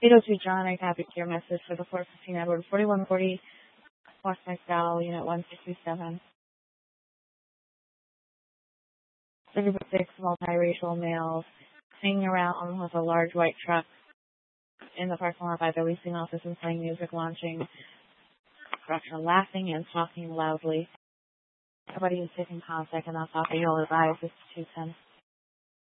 802 John, I copied your message for the 415 Edward 4140 West McDowell, Unit 167. 36 multiracial males hanging around with a large white truck in the parking lot by the leasing office and playing music, launching, laughing and talking loudly. Everybody is taking contact and that's off the yellow advice is 210.